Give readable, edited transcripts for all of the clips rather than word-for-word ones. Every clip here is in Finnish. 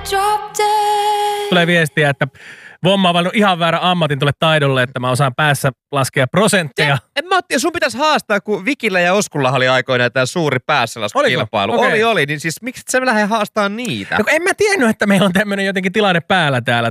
Tulee viestiä, että Vomma on valinnut ihan väärän ammatin tuolle taidolle, että mä osaan päässä laskea prosentteja. Mä ajattelin, sun pitäisi haastaa, kun Vikillä ja Oskulla oli aikoinaan tämä suuri päässälaskukilpailu. Okay. Oli, niin siis miksi et sä lähde haastamaan niitä? No, en mä tiennyt, että meillä on tämmöinen jotenkin tilanne päällä täällä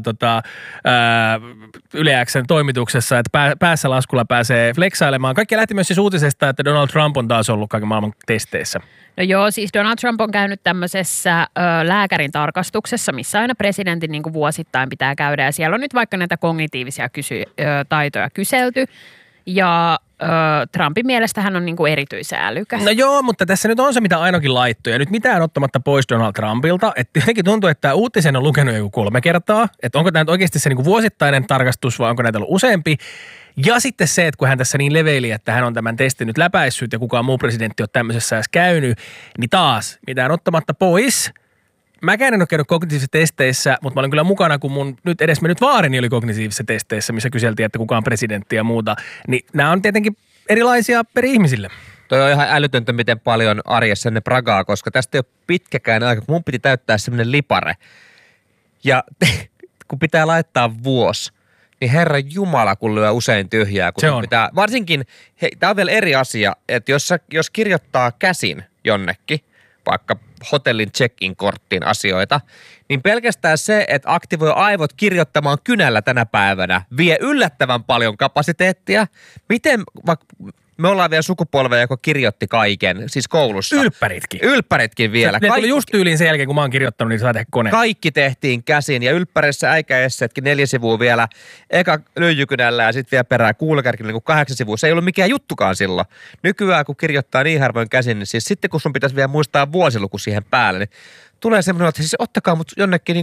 Yle X:n toimituksessa, että päässä laskulla pääsee flexailemaan. Kaikki lähti myös siis uutisesta, että Donald Trump on taas ollut kaiken maailman testeissä. No joo, siis Donald Trump on käynyt tämmöisessä lääkärin tarkastuksessa, missä aina presidentin niin kuin vuosittain pitää käydä. Ja siellä on nyt vaikka näitä kognitiivisia taitoja kyselty. Ja Trumpin mielestä hän on niin kuin erityisen älykäs. No joo, mutta tässä nyt on se, mitä ainakin laittoi. Ja nyt mitään ottamatta pois Donald Trumpilta. Että jotenkin tuntuu, että tämä uutisen on lukenut joku 3 kertaa. Että onko tämä nyt oikeasti se niin kuin vuosittainen tarkastus vai onko näitä ollut useampi. Ja sitten se, että kun hän tässä niin leveili, että hän on tämän testin nyt läpäissyt ja kukaan muu presidentti on tämmöisessä edes käynyt, niin taas mitään ottamatta pois. Mäkään en ole käynyt kognitiivisissa testeissä, mutta mä olin kyllä mukana, kun mun nyt edes mennyt vaarini oli kognitiivisissa testeissä, missä kyseltiin, että kuka on presidentti ja muuta. Niin nämä on tietenkin erilaisia eri ihmisille. Toi on ihan älytöntä, miten paljon arjessa ne pragaa, koska tästä ei ole pitkäkään aika, kun mun piti täyttää semmoinen lipare. Ja kun pitää laittaa vuosi, niin Herran Jumala, kun lyö usein tyhjää. Kun se on. Pitää, varsinkin, tämä on vielä eri asia, että jos kirjoittaa käsin jonnekin, vaikka hotellin check-in-korttiin asioita, niin pelkästään se, että aktivoi aivot kirjoittamaan kynällä tänä päivänä, vie yllättävän paljon kapasiteettia. Miten, vaikka me ollaan vielä sukupolveja, joka kirjoitti kaiken, siis koulussa. Ylppäritkin vielä. Ne tuli just tyyliin sen jälkeen, kun mä oon kirjoittanut, niin saa tehdä kone. Kaikki tehtiin käsin ja ylppärissä äikäessetkin 4 sivua vielä, eka lyijykynällä ja sitten vielä perään kuulakärkillä niin 8 sivua. Se ei ollut mikään juttukaan silloin. Nykyään, kun kirjoittaa niin harvoin käsin, niin siis sitten kun sun pitäisi vielä muistaa vuosiluku siihen päälle, niin tulee semmoinen, että siis ottakaa mut jonnekin